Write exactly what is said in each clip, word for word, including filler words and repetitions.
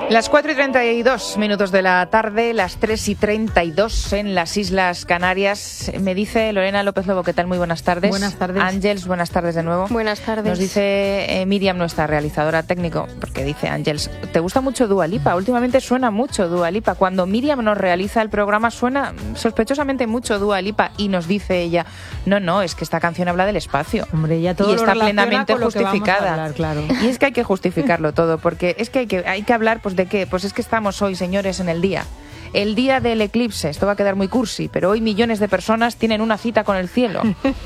Las cuatro y treinta y dos minutos de la tarde, las tres y treinta y dos en las Islas Canarias. Me dice Lorena López Lobo, ¿qué tal? Muy buenas tardes. Buenas tardes. Ángels, buenas tardes de nuevo. Buenas tardes. Nos dice eh, Miriam, nuestra realizadora técnico, porque dice Ángels, ¿te gusta mucho Dua Lipa? Últimamente suena mucho Dua Lipa. Cuando Miriam nos realiza el programa suena sospechosamente mucho Dua Lipa y nos dice ella, no, no, es que esta canción habla del espacio. Hombre, ya todo y está lo plenamente con lo que justificada. vamos a hablar, claro. Y es que hay que justificarlo todo, porque es que hay que, hay que hablar, pues, ¿de qué? Pues es que estamos hoy, señores, en el día. El día del eclipse, esto va a quedar muy cursi, pero hoy millones de personas tienen una cita con el cielo.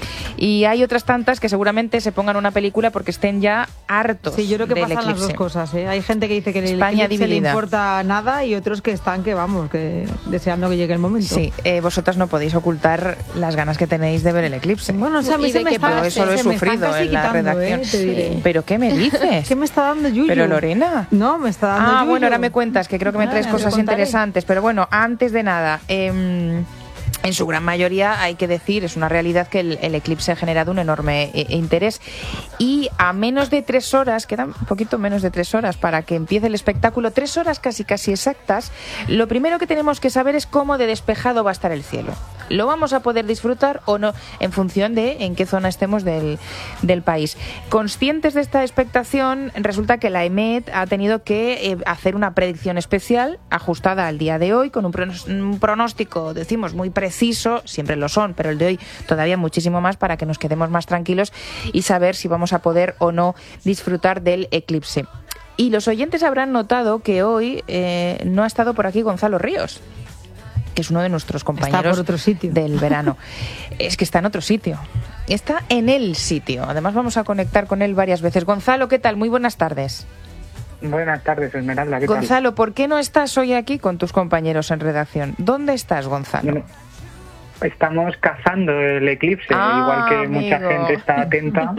Y hay otras tantas que seguramente se pongan una película porque estén ya hartos del eclipse. Sí, yo creo que pasan eclipse. Las dos cosas, ¿eh? Hay gente que dice que el España eclipse dividida. le importa nada y otros que están, que vamos, que deseando que llegue el momento. Sí, eh, vosotras no podéis ocultar las ganas que tenéis de ver el eclipse. Bueno, o sea, a mí se me está, eso lo he sufrido en la redacción. Eh, te diré. Sí. ¿Pero qué me dices? ¿Qué me está dando Yuyu? ¿Pero Lorena? No, me está dando Ah, yuyu. bueno, ahora me cuentas, que creo que me traes ah, cosas interesantes. Pero bueno, antes de nada, eh, en su gran mayoría, hay que decir, es una realidad que el, el eclipse ha generado un enorme eh, interés y a menos de tres horas, quedan un poquito menos de tres horas para que empiece el espectáculo, tres horas casi casi exactas, lo primero que tenemos que saber es cómo de despejado va a estar el cielo. ¿Lo vamos a poder disfrutar o no? En función de en qué zona estemos del, del país. Conscientes de esta expectación, resulta que la EMET ha tenido que eh, hacer una predicción especial ajustada al día de hoy, con un, pronos- un pronóstico, decimos, muy preciso, siempre lo son, pero el de hoy todavía muchísimo más para que nos quedemos más tranquilos y saber si vamos a poder o no disfrutar del eclipse. Y los oyentes habrán notado que hoy eh, no ha estado por aquí Gonzalo Ríos, que es uno de nuestros compañeros está por otro sitio. Del verano. Es que está en otro sitio. Está en el sitio. Además vamos a conectar con él varias veces. Gonzalo, ¿qué tal? Muy buenas tardes. Buenas tardes, Esmeralda. ¿Qué Gonzalo, tal? ¿por qué no estás hoy aquí con tus compañeros en redacción? ¿Dónde estás, Gonzalo? Bueno, estamos cazando el eclipse, ah, igual que amigo. mucha gente está atenta.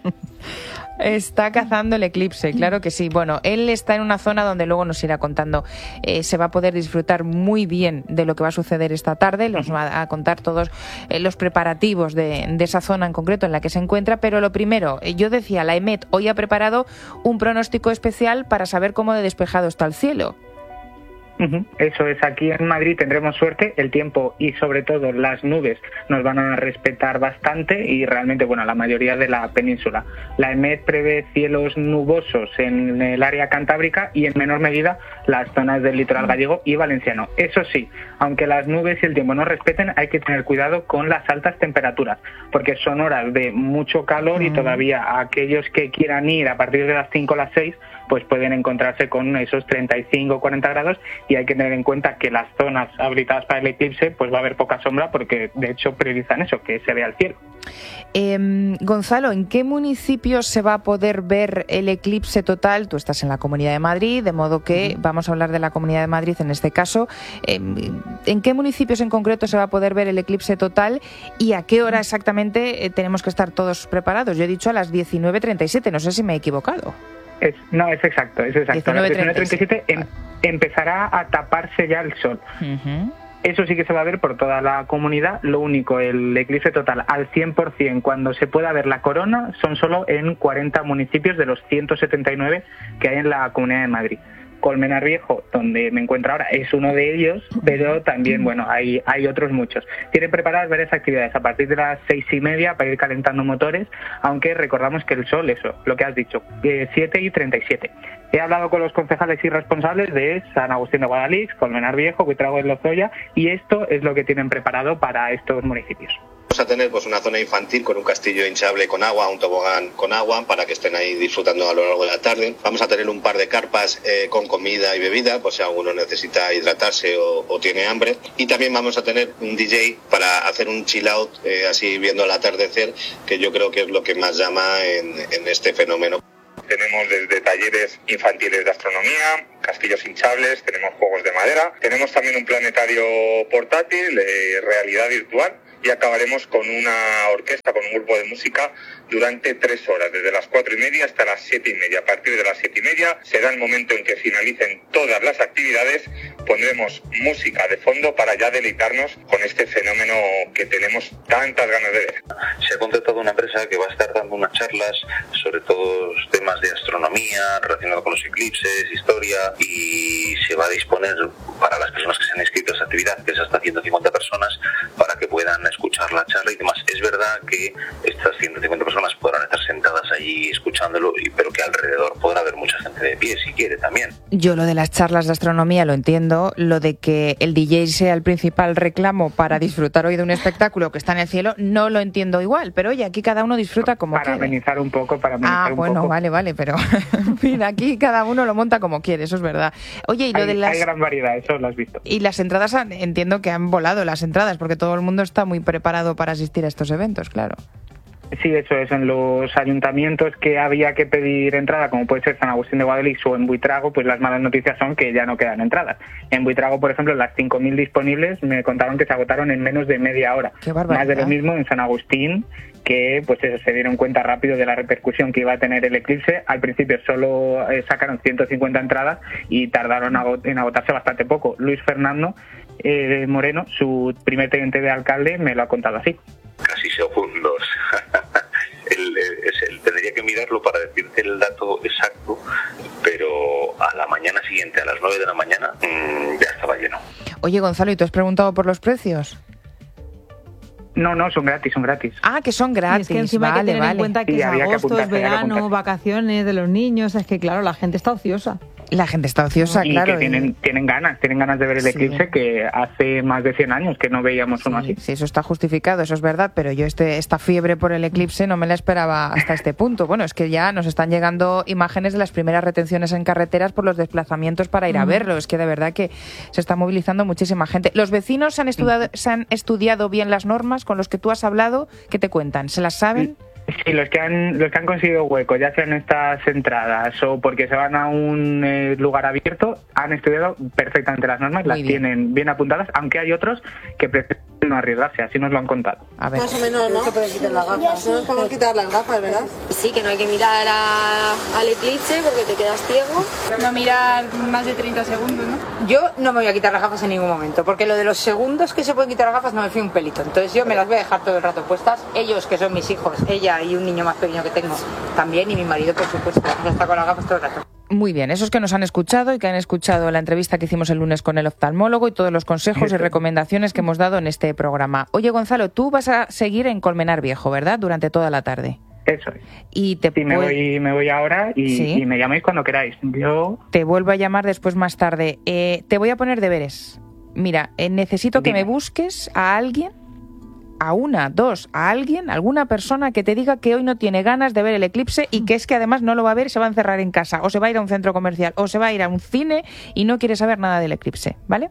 Está cazando el eclipse, claro que sí. Bueno, él está en una zona donde luego nos irá contando. Eh, se va a poder disfrutar muy bien de lo que va a suceder esta tarde. Nos va a contar todos eh, los preparativos de, de esa zona en concreto en la que se encuentra. Pero lo primero, eh, yo decía, la EMET hoy ha preparado un pronóstico especial para saber cómo de despejado está el cielo. Uh-huh. Eso es, aquí en Madrid tendremos suerte, el tiempo y sobre todo las nubes nos van a respetar bastante y realmente, bueno, la mayoría de la península. La EMET prevé cielos nubosos en el área cantábrica y en menor medida las zonas del litoral gallego y valenciano. Eso sí, aunque las nubes y el tiempo nos respeten, hay que tener cuidado con las altas temperaturas, porque son horas de mucho calor y todavía aquellos que quieran ir a partir de las cinco o las seis, pues pueden encontrarse con esos treinta y cinco o cuarenta grados y hay que tener en cuenta que las zonas habilitadas para el eclipse pues va a haber poca sombra porque de hecho priorizan eso, que se vea el cielo. Eh, Gonzalo, ¿en qué municipios se va a poder ver el eclipse total? Tú estás en la Comunidad de Madrid, de modo que uh-huh. vamos a hablar de la Comunidad de Madrid en este caso. Eh, ¿En qué municipios en concreto se va a poder ver el eclipse total y a qué hora exactamente eh, tenemos que estar todos preparados? Yo he dicho a las diecinueve treinta y siete, no sé si me he equivocado. Es, no, es exacto, es exacto. A las diecinueve treinta y siete em, empezará a taparse ya el sol. Uh-huh. Eso sí que se va a ver por toda la comunidad. Lo único, el eclipse total al cien por ciento cuando se pueda ver la corona son solo en cuarenta municipios de los ciento setenta y nueve que hay en la Comunidad de Madrid. Colmenar Viejo, donde me encuentro ahora, es uno de ellos, pero también, bueno, hay, hay otros muchos. Tienen preparadas varias actividades a partir de las seis y media para ir calentando motores, aunque recordamos que el sol, eso, lo que has dicho, eh, siete y treinta y siete. He hablado con los concejales y responsables de San Agustín de Guadalix, Colmenar Viejo, Buitrago de Lozoya, y esto es lo que tienen preparado para estos municipios. Vamos a tener pues una zona infantil con un castillo hinchable con agua, un tobogán con agua para que estén ahí disfrutando a lo largo de la tarde. Vamos a tener un par de carpas eh, con comida y bebida, pues si alguno necesita hidratarse o, o tiene hambre. Y también vamos a tener un D J para hacer un chill out, eh, así viendo el atardecer, que yo creo que es lo que más llama en, en este fenómeno. Tenemos desde talleres infantiles de astronomía, castillos hinchables, tenemos juegos de madera, tenemos también un planetario portátil, eh, realidad virtual, y acabaremos con una orquesta, con un grupo de música durante tres horas, desde las cuatro y media hasta las siete y media. A partir de las siete y media será el momento en que finalicen todas las actividades, pondremos música de fondo para ya deleitarnos con este fenómeno que tenemos tantas ganas de ver. Se ha contratado una empresa que va a estar dando unas charlas sobre todos temas de astronomía relacionados con los eclipses, historia, y se va a disponer para las personas que se han inscrito a esa actividad, que es hasta ciento cincuenta personas, para que puedan escuchar la charla y demás. Es verdad que estas ciento cincuenta personas podrán estar sentadas allí escuchándolo, pero que alrededor podrá haber mucha gente de pie si quiere también. Yo lo de las charlas de astronomía lo entiendo, lo de que el D J sea el principal reclamo para disfrutar hoy de un espectáculo que está en el cielo, no lo entiendo igual, pero oye, aquí cada uno disfruta como para quiere. Para amenizar un poco, para amenizar ah, un bueno, poco. vale, vale, pero en fin, aquí cada uno lo monta como quiere, eso es verdad. Oye, y lo hay, de las... hay gran variedad, eso lo has visto. Y las entradas, entiendo que han volado las entradas, porque todo el mundo está muy preparado para asistir a estos eventos, claro. Sí, eso es. En los ayuntamientos que había que pedir entrada, como puede ser San Agustín de Guadalix o en Buitrago, pues las malas noticias son que ya no quedan entradas. En Buitrago, por ejemplo, las cinco mil disponibles me contaron que se agotaron en menos de media hora. ¡Qué barbaridad! Más de lo mismo en San Agustín, que pues eso, se dieron cuenta rápido de la repercusión que iba a tener el eclipse. Al principio solo eh, sacaron ciento cincuenta entradas y tardaron en agotarse bastante poco. Luis Fernando eh, Moreno, su primer teniente de alcalde, me lo ha contado así. Casi segundos. el, es el, tendría que mirarlo para decirte el dato exacto, pero a la mañana siguiente, a las nueve de la mañana, mmm, ya estaba lleno. Oye, Gonzalo, ¿y tú has preguntado por los precios? No, no, son gratis, son gratis. Ah, que son gratis. Y es que encima vale, hay que tener vale. en cuenta que sí, es agosto, es verano, vacaciones de los niños. Es que, claro, la gente está ociosa. La gente está ociosa, y claro. que tienen, y... tienen ganas, tienen ganas de ver el sí. eclipse, que hace más de cien años que no veíamos sí, uno así. Sí, eso está justificado, eso es verdad, pero yo este esta fiebre por el eclipse no me la esperaba hasta este punto. Bueno, es que ya nos están llegando imágenes de las primeras retenciones en carreteras por los desplazamientos para ir a verlo. Es que de verdad que se está movilizando muchísima gente. ¿Los vecinos se han estudiado, se han estudiado bien las normas con los que tú has hablado? ¿Qué te cuentan? ¿Se las saben? Sí, los que han los que han conseguido hueco, ya sean estas entradas o porque se van a un eh, lugar abierto, han estudiado perfectamente las normas, Muy las bien. tienen bien apuntadas, aunque hay otros que prefieren no arriesgarse, así nos lo han contado. A ver. Más o menos, ¿no? Se pueden quitar las gafas. No nos podemos quitar las gafas, ¿verdad? Sí, que no hay que mirar a, al eclipse porque te quedas ciego. No mirar más de treinta segundos, ¿no? Yo no me voy a quitar las gafas en ningún momento, porque lo de los segundos que se pueden quitar las gafas no me fío un pelito. Entonces yo me las voy a dejar todo el rato puestas. Ellos, que son mis hijos, ella y un niño más pequeño que tengo también, y mi marido, por supuesto, vamos a estar con las gafas todo el rato. Muy bien, esos que nos han escuchado y que han escuchado la entrevista que hicimos el lunes con el oftalmólogo y todos los consejos y recomendaciones que hemos dado en este programa. Oye, Gonzalo, tú vas a seguir en Colmenar Viejo, ¿verdad? Durante toda la tarde. Eso es. Y te sí, me puede... voy, me voy ahora y, ¿Sí? y me llaméis cuando queráis. Yo te vuelvo a llamar después más tarde. Eh, te voy a poner deberes. Mira, eh, necesito Dime. que me busques a alguien, a una, dos, a alguien, alguna persona que te diga que hoy no tiene ganas de ver el eclipse y que es que además no lo va a ver y se va a encerrar en casa, o se va a ir a un centro comercial, o se va a ir a un cine y no quiere saber nada del eclipse, ¿vale?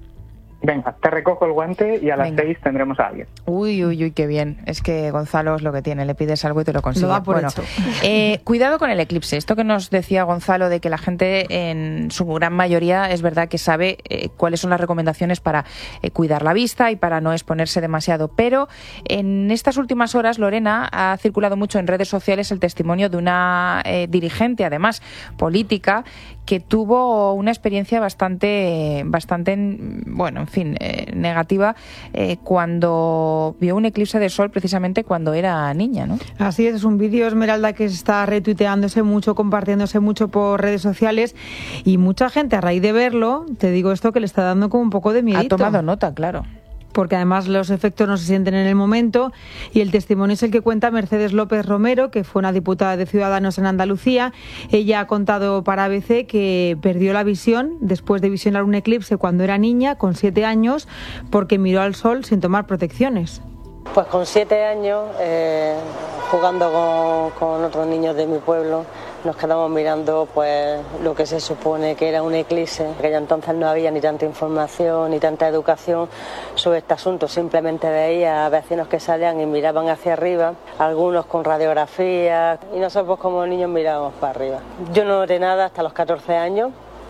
Venga, te recojo el guante y a las Venga. seis tendremos a alguien. Uy, uy, uy, qué bien. Es que Gonzalo es lo que tiene, le pides algo y te lo consigue. Lo da por bueno, hecho. Eh, cuidado con el eclipse. Esto que nos decía Gonzalo de que la gente en su gran mayoría es verdad que sabe eh, cuáles son las recomendaciones para eh, cuidar la vista y para no exponerse demasiado. Pero en estas últimas horas, Lorena, ha circulado mucho en redes sociales el testimonio de una eh, dirigente, además política, que tuvo una experiencia bastante, bastante, bueno, en fin, eh, negativa eh, cuando vio un eclipse de sol precisamente cuando era niña, ¿no? Así es, es un vídeo, Esmeralda, que está retuiteándose mucho, compartiéndose mucho por redes sociales y mucha gente a raíz de verlo, te digo esto, que le está dando como un poco de miedito. Ha tomado nota, claro. Porque además los efectos no se sienten en el momento, y el testimonio es el que cuenta Mercedes López Romero, que fue una diputada de Ciudadanos en Andalucía. Ella ha contado para A B C que perdió la visión después de visionar un eclipse cuando era niña, con siete años, porque miró al sol sin tomar protecciones. Pues con siete años, eh, jugando con, con otros niños de mi pueblo, nos quedamos mirando pues lo que se supone que era un eclipse. Que ya entonces no había ni tanta información ni tanta educación sobre este asunto. Simplemente veía a vecinos que salían y miraban hacia arriba, algunos con radiografía, y nosotros como niños mirábamos para arriba. Yo no noté nada hasta los catorce años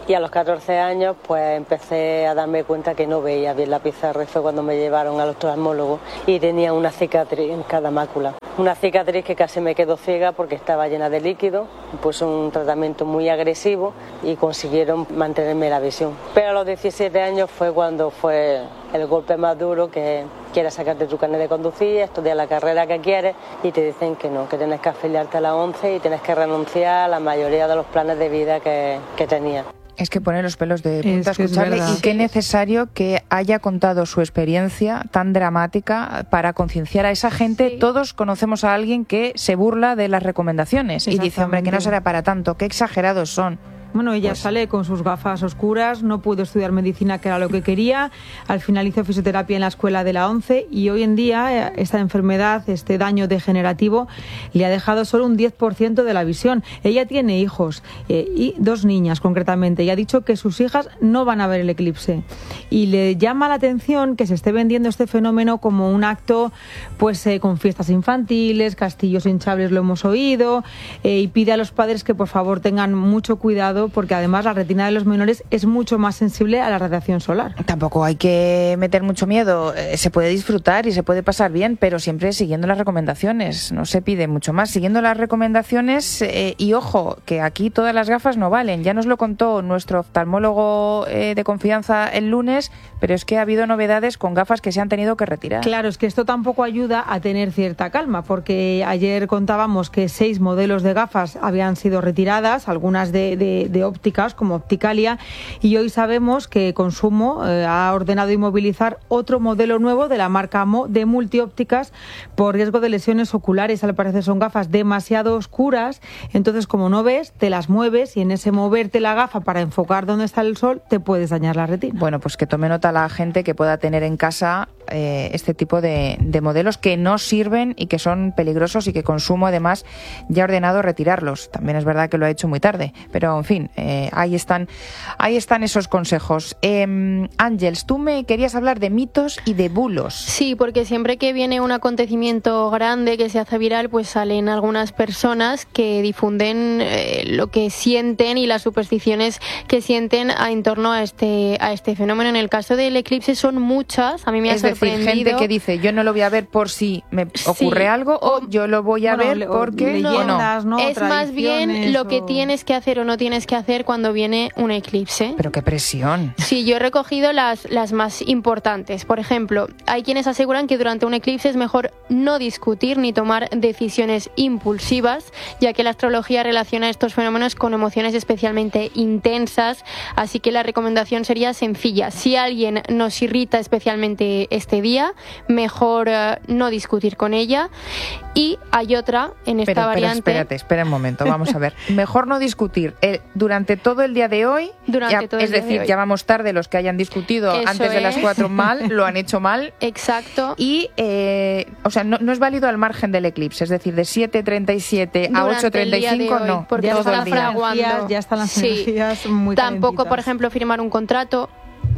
Y a los catorce años pues empecé a darme cuenta que no veía bien la pizarra. Fue cuando me llevaron al oftalmólogo y tenía una cicatriz en cada mácula. Una cicatriz que casi me quedó ciega porque estaba llena de líquido, pues un tratamiento muy agresivo y consiguieron mantenerme la visión. Pero a los diecisiete años fue cuando fue el golpe más duro, que quieres sacarte tu carnet de conducir, estudiar la carrera que quieres y te dicen que no, que tienes que afiliarte a la ONCE y tienes que renunciar a la mayoría de los planes de vida que, que tenías. Es que pone los pelos de punta escucharle, y qué necesario que haya contado su experiencia tan dramática para concienciar a esa gente. Sí. Todos conocemos a alguien que se burla de las recomendaciones y dice, hombre, que no será para tanto, qué exagerados son. Bueno, ella pues... sale con sus gafas oscuras, no pudo estudiar medicina, que era lo que quería. Al final hizo fisioterapia en la escuela de la ONCE y hoy en día esta enfermedad, este daño degenerativo, le ha dejado solo un diez por ciento de la visión. Ella tiene hijos, eh, y dos niñas concretamente, y ha dicho que sus hijas no van a ver el eclipse. Y le llama la atención que se esté vendiendo este fenómeno como un acto pues eh, con fiestas infantiles, castillos hinchables, lo hemos oído, eh, y pide a los padres que por favor tengan mucho cuidado, porque además la retina de los menores es mucho más sensible a la radiación solar. Tampoco hay que meter mucho miedo, eh, se puede disfrutar y se puede pasar bien, pero siempre siguiendo las recomendaciones, no se pide mucho más, siguiendo las recomendaciones, eh, y ojo, que aquí todas las gafas no valen, ya nos lo contó nuestro oftalmólogo eh, de confianza el lunes, pero es que ha habido novedades con gafas que se han tenido que retirar. Claro, es que esto tampoco ayuda a tener cierta calma, porque ayer contábamos que seis modelos de gafas habían sido retiradas, algunas de, de de ópticas como Opticalia, y hoy sabemos que Consumo eh, ha ordenado inmovilizar otro modelo nuevo de la marca Mo de multiópticas por riesgo de lesiones oculares. Al parecer son gafas demasiado oscuras, entonces como no ves, te las mueves y en ese moverte la gafa para enfocar dónde está el sol te puedes dañar la retina. Bueno, pues que tome nota la gente que pueda tener en casa eh, este tipo de, de modelos que no sirven y que son peligrosos y que Consumo además ya ha ordenado retirarlos. También es verdad que lo ha hecho muy tarde, pero en fin, Eh, ahí están ahí están esos consejos. Eh, Ángeles, tú me querías hablar de mitos y de bulos. Sí, porque siempre que viene un acontecimiento grande que se hace viral, pues salen algunas personas que difunden eh, lo que sienten y las supersticiones que sienten a, en torno a este a este fenómeno. En el caso del eclipse son muchas, a mí me ha es sorprendido. Decir, gente que dice, yo no lo voy a ver por si me ocurre sí. algo, o yo lo voy a bueno, ver porque leyendas, no. ¿no? Es más bien lo que o... tienes que hacer o no tienes que hacer cuando viene un eclipse. Pero qué presión. Sí, yo he recogido las, las más importantes. Por ejemplo, hay quienes aseguran que durante un eclipse es mejor no discutir ni tomar decisiones impulsivas, ya que la astrología relaciona estos fenómenos con emociones especialmente intensas, así que la recomendación sería sencilla. Si alguien nos irrita especialmente este día, mejor uh, no discutir con ella. Y hay otra en esta pero, variante... Pero espérate, espera un momento, vamos a ver. Mejor no discutir eh, durante todo el día de hoy, durante ya, todo es el día decir, de hoy. ya vamos tarde, los que hayan discutido Eso antes de es. las cuatro mal, lo han hecho mal. Exacto. Y, eh, o sea, no, no es válido al margen del eclipse, es decir, de siete treinta y siete a ocho treinta y cinco no. Porque ya todo están el día. Energías, ya están las sí. energías muy Tampoco, calentitas. por ejemplo, firmar un contrato,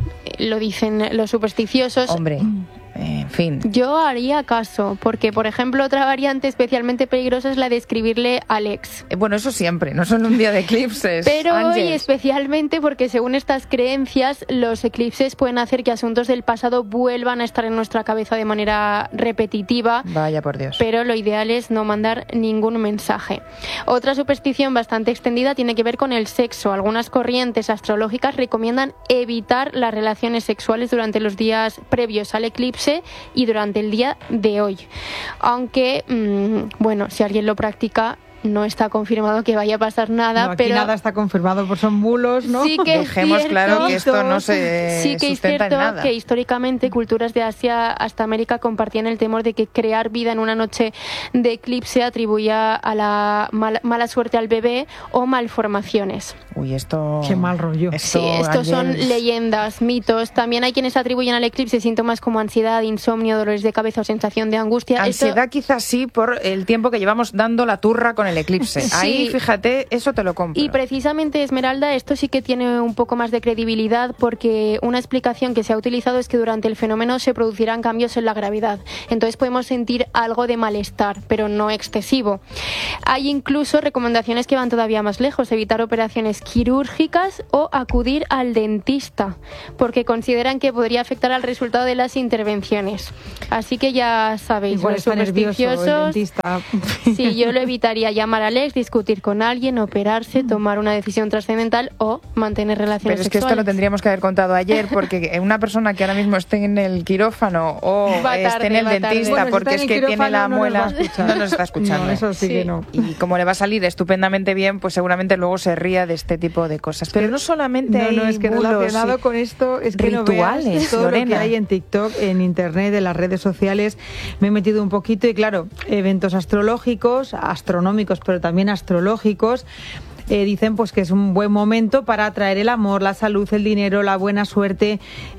lo dicen los supersticiosos. Hombre... En fin. Yo haría caso, porque, por ejemplo, otra variante especialmente peligrosa es la de escribirle al ex. Eh, bueno, eso siempre, no solo un día de eclipses. Pero Ángeles. hoy especialmente porque, según estas creencias, los eclipses pueden hacer que asuntos del pasado vuelvan a estar en nuestra cabeza de manera repetitiva. Vaya por Dios. Pero lo ideal es no mandar ningún mensaje. Otra superstición bastante extendida tiene que ver con el sexo. Algunas corrientes astrológicas recomiendan evitar las relaciones sexuales durante los días previos al eclipse y durante el día de hoy. Aunque, mmm, bueno, si alguien lo practica, no está confirmado que vaya a pasar nada. No, aquí pero nada está confirmado, por son bulos, ¿no? Sí que Dejemos es cierto, claro que esto no se sí que sustenta es cierto en nada. Que históricamente culturas de Asia hasta América compartían el temor de que crear vida en una noche de eclipse atribuía a la mala, mala suerte al bebé o malformaciones. Uy, esto... Qué mal rollo. Esto, sí, estos son Ángeles. leyendas, mitos. También hay quienes atribuyen al eclipse síntomas como ansiedad, insomnio, dolores de cabeza o sensación de angustia. Ansiedad esto... quizás sí, por el tiempo que llevamos dando la turra con el eclipse. Sí. Ahí, fíjate, eso te lo compro. Y precisamente, Esmeralda, esto sí que tiene un poco más de credibilidad, porque una explicación que se ha utilizado es que durante el fenómeno se producirán cambios en la gravedad. Entonces podemos sentir algo de malestar, pero no excesivo. Hay incluso recomendaciones que van todavía más lejos: evitar operaciones quirúrgicas o acudir al dentista, porque consideran que podría afectar al resultado de las intervenciones. Así que ya sabéis, igual los está nervioso el dentista. Sí, yo lo evitaría: llamar al ex, discutir con alguien, operarse, tomar una decisión trascendental o mantener relaciones Pero es que sexuales. esto lo tendríamos que haber contado ayer, porque una persona que ahora mismo esté en el quirófano o Va esté tarde, en el va tarde. dentista, Bueno, si porque está es en el que tiene la quirófano, no nos muela, va a escuchar. no nos está escuchando. No, eso sí, Sí. que no. Y como le va a salir estupendamente bien, pues seguramente luego se ría de este tipo de cosas. Pero no solamente No, hay no, es que bulos relacionado y con esto es que no veas rituales, todo lo que Lorena. hay en TikTok, en internet, en las redes sociales. Me he metido un poquito y claro, eventos astrológicos, astronómicos, pero también astrológicos. Eh, dicen pues que es un buen momento para atraer el amor, la salud, el dinero, la buena suerte.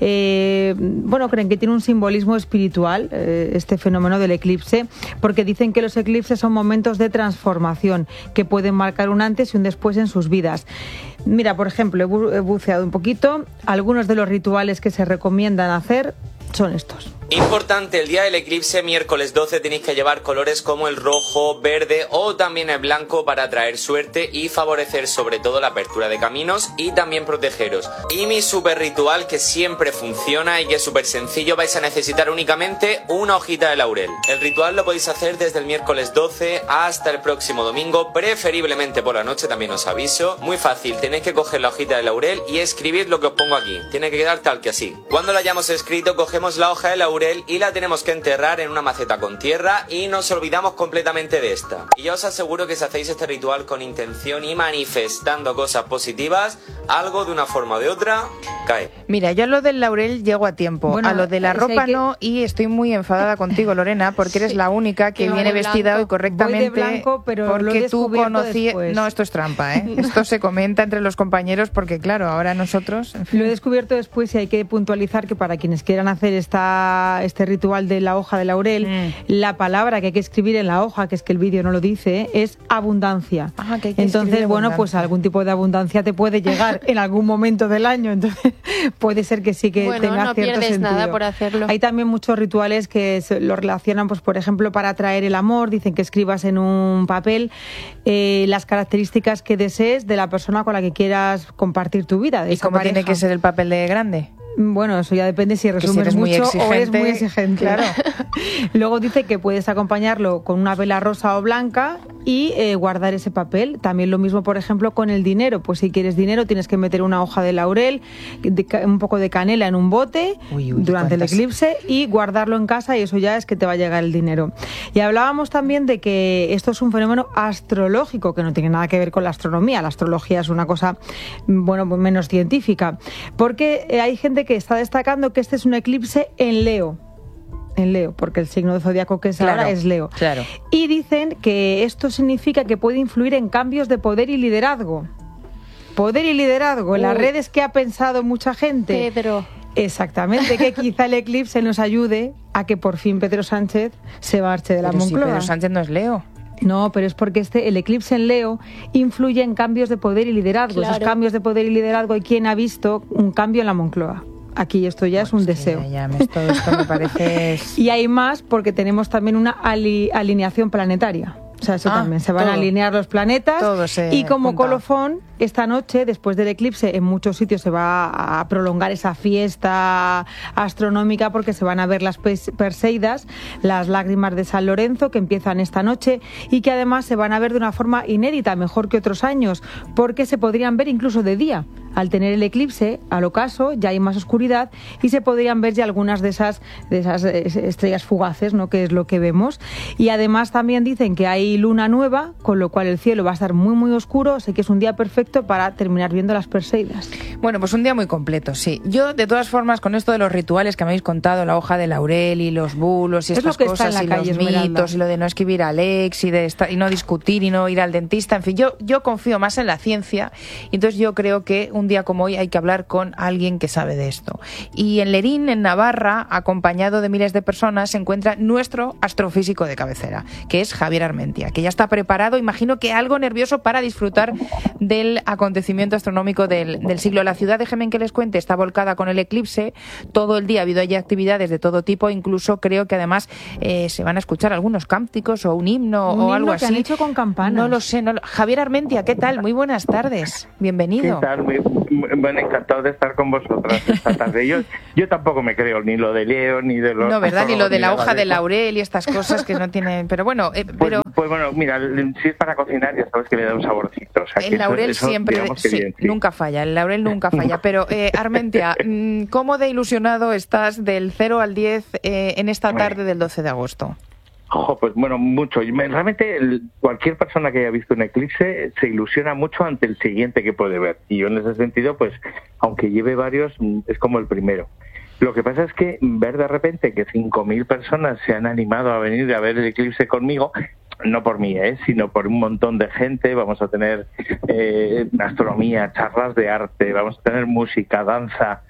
Eh, bueno, creen que tiene un simbolismo espiritual eh, este fenómeno del eclipse, porque dicen que los eclipses son momentos de transformación que pueden marcar un antes y un después en sus vidas. Mira, por ejemplo, he, bu- he buceado un poquito. Algunos de los rituales que se recomiendan hacer son estos. Importante, el día del eclipse, miércoles doce, tenéis que llevar colores como el rojo, verde o también el blanco para traer suerte y favorecer sobre todo la apertura de caminos y también protegeros. Y mi super ritual que siempre funciona y que es súper sencillo: vais a necesitar únicamente una hojita de laurel. El ritual lo podéis hacer desde el miércoles doce hasta el próximo domingo, preferiblemente por la noche, también os aviso. Muy fácil, tenéis que coger la hojita de laurel y escribir lo que os pongo aquí. Tiene que quedar tal que así. Cuando lo hayamos escrito, cogemos la hoja de laurel y la tenemos que enterrar en una maceta con tierra y nos olvidamos completamente de esta. Y yo os aseguro que si hacéis este ritual con intención y manifestando cosas positivas, algo de una forma o de otra cae. Mira, yo a lo del laurel llego a tiempo, Bueno, a lo de la es ropa que- no, y estoy muy enfadada contigo, Lorena, porque eres la única que Que va viene de vestida blanco. hoy correctamente. Voy de blanco, pero lo he porque tú descubierto conocías. después. No, esto es trampa, ¿eh? Esto se comenta entre los compañeros porque, claro, ahora nosotros. En fin. Lo he descubierto después y hay que puntualizar que para quienes quieran hacer esta, este ritual de la hoja de laurel, Mm. la palabra que hay que escribir en la hoja, que es que el vídeo no lo dice, es abundancia. Ah, que hay que Entonces, escribir bueno, pues abundancia. algún tipo de abundancia te puede llegar en algún momento del año, entonces puede ser que sí que Bueno, tenga no cierto pierdes sentido. nada por hacerlo. Hay también muchos rituales que se lo relacionan, pues por ejemplo, para atraer el amor. Dicen que escribas en un papel eh, las características que desees de la persona con la que quieras compartir tu vida. De ¿Y esa cómo tiene pareja. que ser el papel de grande? Bueno, eso ya depende si si resumes eres muy mucho o eres exigente, muy exigente. claro. Luego dice que puedes acompañarlo con una vela rosa o blanca y eh, guardar ese papel. También lo mismo, por ejemplo, con el dinero. Pues si quieres dinero tienes que meter una hoja de laurel, de ca- un poco de canela en un bote Uy, uy, durante el cuántas. eclipse y guardarlo en casa, y eso ya es que te va a llegar el dinero. Y hablábamos también de que esto es un fenómeno astrológico que no tiene nada que ver con la astronomía. La astrología es una cosa, bueno, menos científica, porque eh, hay gente que está destacando que este es un eclipse en Leo. En Leo, porque el signo de zodiaco que es Claro, ahora es Leo. claro. Y dicen que esto significa que puede influir en cambios de poder y liderazgo. Poder y liderazgo, en las Uy. redes que ha pensado mucha gente. Pedro. Exactamente, que quizá el eclipse nos ayude a que por fin Pedro Sánchez se marche de la Pero si Moncloa. Pedro Sánchez no es Leo. No, pero es porque este el eclipse en Leo influye en cambios de poder y liderazgo. Esos Claro. cambios de poder y liderazgo, ¿y quién ha visto un cambio en la Moncloa? Aquí esto ya es un Pues que deseo. Ya, ya, todo esto me parece... Y hay más porque tenemos también una ali- alineación planetaria. O sea, eso Ah, también. Se van todo. a alinear los planetas. Todo se y como junta. colofón, esta noche, después del eclipse, en muchos sitios se va a prolongar esa fiesta astronómica porque se van a ver las pes- Perseidas, las lágrimas de San Lorenzo, que empiezan esta noche y que además se van a ver de una forma inédita, mejor que otros años, porque se podrían ver incluso de día. Al tener el eclipse, al ocaso, ya hay más oscuridad y se podrían ver ya algunas de esas, de esas eh, estrellas fugaces, ¿no?, que es lo que vemos. Y además también dicen que hay luna nueva, con lo cual el cielo va a estar muy muy oscuro, así que es un día perfecto para terminar viendo las Perseidas. Bueno, pues un día muy completo, sí. Yo, de todas formas, con esto de los rituales que me habéis contado, la hoja de laurel y los bulos y es estas lo que cosas está en y la los calle, mitos Esmeralda. y lo de no escribir al ex y de estar, y no discutir y no ir al dentista, en fin, yo, yo confío más en la ciencia y entonces yo creo que un día como hoy hay que hablar con alguien que sabe de esto. Y en Lerín, en Navarra, acompañado de miles de personas, se encuentra nuestro astrofísico de cabecera, que es Javier Armentia, que ya está preparado, imagino que algo nervioso para disfrutar del acontecimiento astronómico del, del siglo. La ciudad de Jaén, que les cuente, está volcada con el eclipse, todo el día ha habido allí actividades de todo tipo, incluso creo que además eh, se van a escuchar algunos cánticos o un himno un o himno algo que así. han hecho con campanas. No lo sé. No lo... Javier Armentia, ¿qué tal? Muy buenas tardes. Bienvenido. ¿Qué tal? Muy, muy, bueno, encantado de estar con vosotras esta tarde. Yo, yo tampoco me creo ni lo de Leo, ni de los... No, ¿verdad? Ni lo de ni la hoja de de laurel y estas cosas que no tienen... Pero bueno, eh, pues, pero... Pues bueno, mira, si es para cocinar ya sabes que le da un saborcito. O sea, que el laurel eso, eso, siempre... digamos que Sí, bien, sí. nunca falla. El laurel nunca falla. Pero, eh, Armentia, ¿cómo de ilusionado estás del cero al diez eh, en esta tarde del doce de agosto? Ojo, pues bueno, mucho. Realmente el, cualquier persona que haya visto un eclipse se ilusiona mucho ante el siguiente que puede ver. Y yo en ese sentido, pues, aunque lleve varios, es como el primero. Lo que pasa es que ver de repente que cinco mil personas se han animado a venir a ver el eclipse conmigo, no por mí, ¿eh? sino por un montón de gente. Vamos a tener eh, astronomía, charlas de arte, vamos a tener música, danza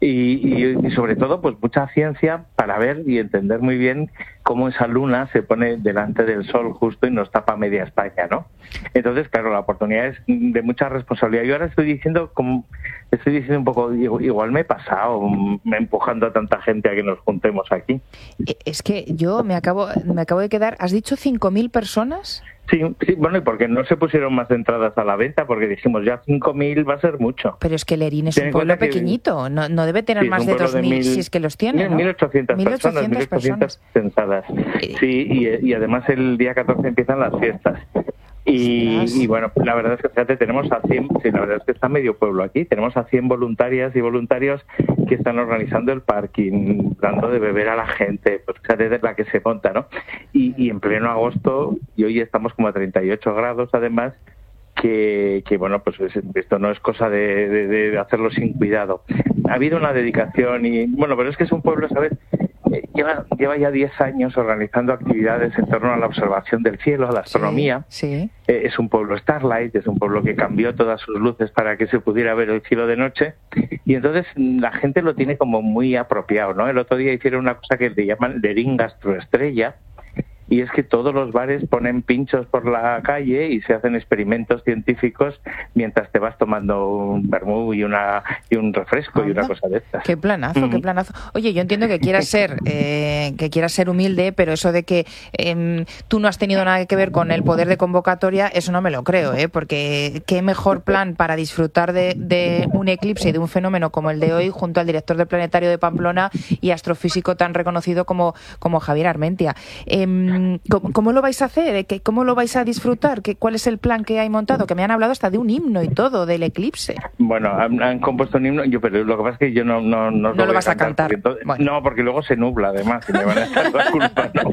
y, y, y sobre todo pues mucha ciencia para ver y entender muy bien cómo esa luna se pone delante del sol justo y nos tapa media España, ¿no? Entonces, claro, la oportunidad es de mucha responsabilidad. Yo ahora estoy diciendo, como estoy diciendo un poco, igual me he pasado, me empujando a tanta gente a que nos juntemos aquí. Es que yo me acabo, me acabo de quedar, ¿has dicho cinco mil personas? Sí, sí, bueno, y porque no se pusieron más entradas a la venta, porque dijimos ya cinco mil va a ser mucho. Pero es que Lerín es un pueblo pequeñito, no, no debe tener sí, más de dos mil, si es que los tiene, ¿no? mil ochocientas personas, mil ochocientas pensadas. Sí, y, y además el día catorce empiezan las fiestas. Y, y bueno, la verdad es que fíjate, tenemos a cien, sí, la verdad es que está medio pueblo aquí, tenemos a cien voluntarias y voluntarios que están organizando el parking, dando de beber a la gente, pues fíjate de la que se monta, ¿no? Y, y en pleno agosto, y hoy estamos como a treinta y ocho grados además, que, que bueno, pues esto no es cosa de, de, de hacerlo sin cuidado. Ha habido una dedicación y, bueno, pero es que es un pueblo, ¿sabes? Lleva, lleva ya diez años organizando actividades en torno a la observación del cielo, a la astronomía. Sí, sí. Eh, es un pueblo Starlight, es un pueblo que cambió todas sus luces para que se pudiera ver el cielo de noche. Y entonces la gente lo tiene como muy apropiado, ¿no? El otro día hicieron una cosa que le llaman Lerín Gastroestrella, y es que todos los bares ponen pinchos por la calle y se hacen experimentos científicos mientras te vas tomando un vermú y una y un refresco Anda. y una cosa de estas. Qué planazo, mm. qué planazo. Oye, yo entiendo que quieras ser eh, que quieras ser humilde, pero eso de que eh, tú no has tenido nada que ver con el poder de convocatoria, eso no me lo creo, ¿eh? Porque qué mejor plan para disfrutar de, de un eclipse y de un fenómeno como el de hoy junto al director del Planetario de Pamplona y astrofísico tan reconocido como, como Javier Armentia. Eh, ¿Cómo, ¿Cómo lo vais a hacer? ¿Cómo lo vais a disfrutar? ¿Qué, ¿Cuál es el plan que hay montado? Que me han hablado hasta de un himno y todo, del eclipse. Bueno, han, han compuesto un himno, yo, pero lo que pasa es que yo no No, no, no lo, lo vas a cantar. Porque entonces, bueno. No, porque luego se nubla, además, y me van a echar la culpa. No,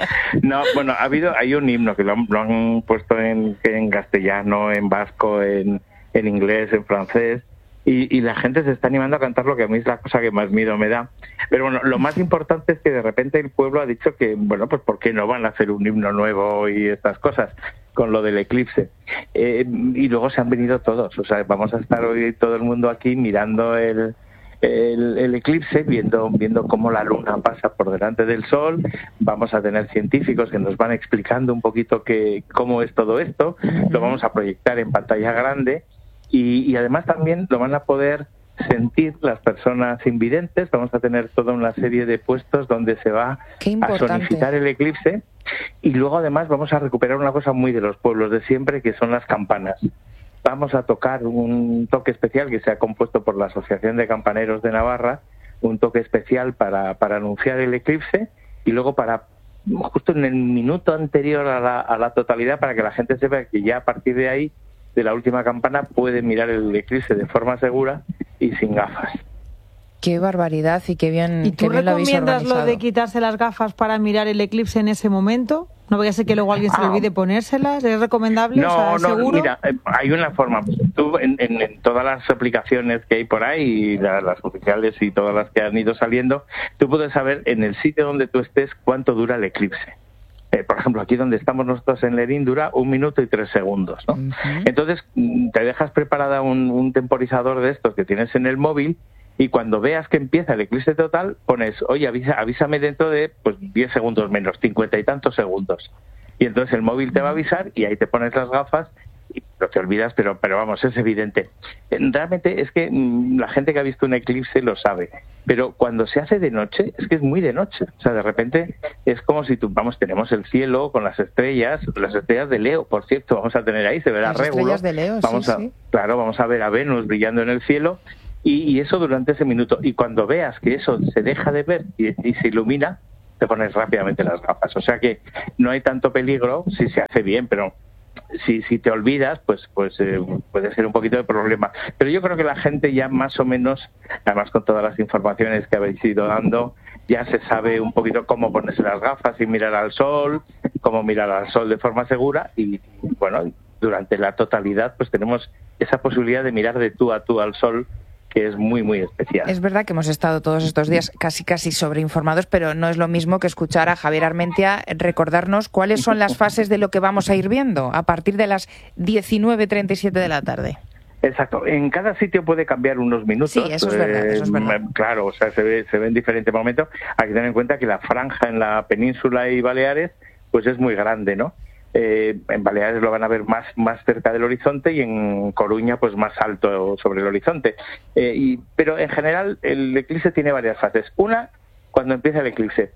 no bueno, ha habido, hay un himno que lo han, lo han puesto en, en castellano, en vasco, en, en inglés, en francés. Y, y la gente se está animando a cantar, lo que a mí es la cosa que más miedo me da. Pero bueno, lo más importante es que de repente el pueblo ha dicho que, bueno, pues ¿por qué no van a hacer un himno nuevo y estas cosas con lo del eclipse? Eh, y luego se han venido todos. O sea, vamos a estar hoy todo el mundo aquí mirando el, el, el eclipse, viendo, viendo cómo la luna pasa por delante del sol. Vamos a tener científicos que nos van explicando un poquito que, cómo es todo esto. Lo vamos a proyectar en pantalla grande. Y, y además también lo van a poder sentir las personas invidentes. Vamos a tener toda una serie de puestos donde se va a sonificar el eclipse. Y luego además vamos a recuperar una cosa muy de los pueblos de siempre, que son las campanas. Vamos a tocar un toque especial que se ha compuesto por la Asociación de Campaneros de Navarra, un toque especial para, para anunciar el eclipse y luego para justo en el minuto anterior a la, a la totalidad, para que la gente sepa que ya a partir de ahí, de la última campana, puede mirar el eclipse de forma segura y sin gafas. Qué barbaridad y qué bien, ¿Y tú qué bien lo habéis recomiendas organizado? Lo de quitarse las gafas para mirar el eclipse en ese momento? No vaya a ser que luego alguien se le olvide ponérselas. ¿Es recomendable? No, o sea, no, ¿seguro? mira, hay una forma. Tú en, en, en todas las aplicaciones que hay por ahí, y la, las oficiales y todas las que han ido saliendo, tú puedes saber en el sitio donde tú estés cuánto dura el eclipse. Eh, por ejemplo, aquí donde estamos nosotros en Lerín dura un minuto y tres segundos, ¿no? Uh-huh. Entonces, te dejas preparada un, un temporizador de estos que tienes en el móvil, y cuando veas que empieza el eclipse total, pones, oye, avisa, avísame dentro de pues diez segundos menos, cincuenta y tantos segundos. Y entonces el móvil te va a avisar y ahí te pones las gafas y no te olvidas, pero pero vamos, es evidente. Realmente es que mmm, la gente que ha visto un eclipse lo sabe, pero cuando se hace de noche, es que es muy de noche. O sea, de repente es como si tú, vamos, tenemos el cielo con las estrellas, las estrellas de Leo, por cierto, vamos a tener ahí, se verá las Régulo. Estrellas de Leo, vamos sí, a, sí. Claro, vamos a ver a Venus brillando en el cielo. Y, y eso durante ese minuto. Y cuando veas que eso se deja de ver y, y se ilumina, te pones rápidamente las gafas. O sea que no hay tanto peligro si se hace bien, pero si, si te olvidas, pues pues eh, puede ser un poquito de problema. Pero yo creo que la gente ya más o menos, además con todas las informaciones que habéis ido dando, ya se sabe un poquito cómo ponerse las gafas y mirar al sol, cómo mirar al sol de forma segura. Y bueno, durante la totalidad pues tenemos esa posibilidad de mirar de tú a tú al sol, que es muy, muy especial. Es verdad que hemos estado todos estos días casi, casi sobreinformados, pero no es lo mismo que escuchar a Javier Armentia recordarnos cuáles son las fases de lo que vamos a ir viendo a partir de las diecinueve treinta y siete de la tarde. Exacto. En cada sitio puede cambiar unos minutos. Sí, eso es verdad, eso es verdad. Eh, claro, o sea, se ve, se ve en diferentes momentos. Hay que tener en cuenta que la franja en la península y Baleares pues es muy grande, ¿no? Eh, en Baleares lo van a ver más, más cerca del horizonte y en Coruña pues más alto sobre el horizonte. Eh, y, pero en general el eclipse tiene varias fases. Una, cuando empieza el eclipse.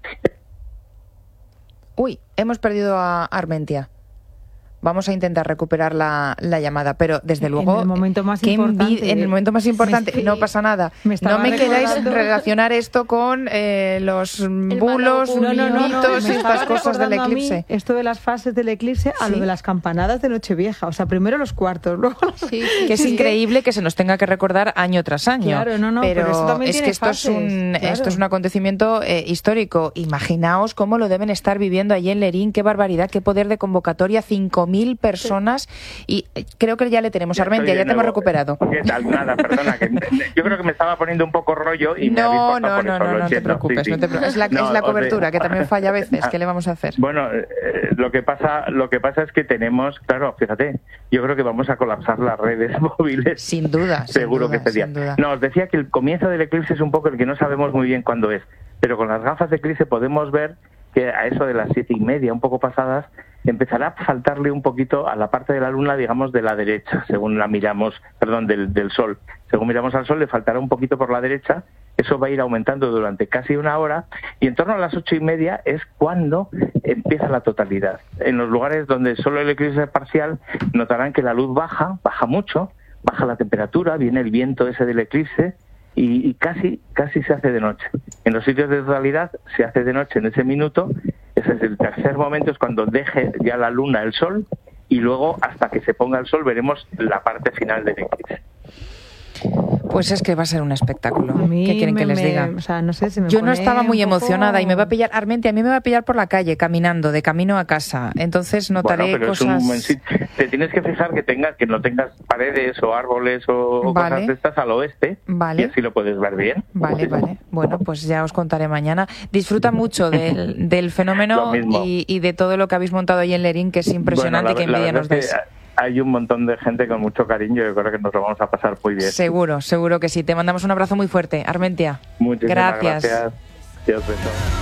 Uy, hemos perdido a Armentia. Vamos a intentar recuperar la, la llamada, pero desde luego... En el momento más importante. En el momento más importante, me, no pasa nada. Me no me queráis relacionar esto con eh, los bulos, no, no, no, mitos no, y estas cosas del eclipse. Esto de las fases del eclipse a ¿sí? lo de las campanadas de Nochevieja. O sea, primero los cuartos, luego los... Sí, que es increíble que se nos tenga que recordar año tras año. Claro, no, no, pero, pero eso también es tiene que esto fases, es, un, claro. esto es un acontecimiento eh, histórico. Imaginaos cómo lo deben estar viviendo allí en Lerín. Qué barbaridad, qué poder de convocatoria. cinco mil personas y creo que ya le tenemos. Ya Armentia, ya te hemos recuperado. ¿Qué tal? Nada, perdona, que yo creo que me estaba poniendo un poco rollo y me no, habéis no, por no, eso, no, no te preocupes, sí, sí. no te preocupes. Es la, no, es la cobertura, o sea, que también falla a veces. ¿Qué le vamos a hacer? Bueno, eh, lo que pasa lo que pasa es que tenemos, claro, fíjate, yo creo que vamos a colapsar las redes móviles. Sin duda. Seguro sin duda, que este día. No, os decía que el comienzo del eclipse es un poco el que no sabemos muy bien cuándo es, pero con las gafas de eclipse podemos ver que a eso de las siete y media, un poco pasadas, empezará a faltarle un poquito a la parte de la luna, digamos, de la derecha, según la miramos, perdón, del, del sol. Según miramos al sol, le faltará un poquito por la derecha, eso va a ir aumentando durante casi una hora, y en torno a las ocho y media es cuando empieza la totalidad. En los lugares donde solo el eclipse es parcial, notarán que la luz baja, baja mucho, baja la temperatura, viene el viento ese del eclipse, y, y casi casi se hace de noche. En los sitios de totalidad se hace de noche en ese minuto. Ese es el tercer momento, es cuando deje ya la luna el sol, y luego hasta que se ponga el sol veremos la parte final del eclipse. Pues es que va a ser un espectáculo. A mí ¿Qué quieren me, que les me, diga? O sea, no sé, se me Yo no estaba muy poco... emocionada y me va a pillar, Armentia, a mí me va a pillar por la calle, caminando, de camino a casa. Entonces notaré bueno, pero cosas... Es un, te tienes que fijar que tengas, que no tengas paredes o árboles o vale. cosas de estas al oeste, vale. y así lo puedes ver bien. Vale, vale. Bueno, pues ya os contaré mañana. Disfruta mucho del, del fenómeno y, y de todo lo que habéis montado ahí en Lerín, que es impresionante, bueno, la, y que envidia nos des. Hay un montón de gente con mucho cariño, yo creo que nos lo vamos a pasar muy bien. Seguro, seguro que sí. Te mandamos un abrazo muy fuerte, Armentia. Muchísimas gracias. gracias. Dios bendiga.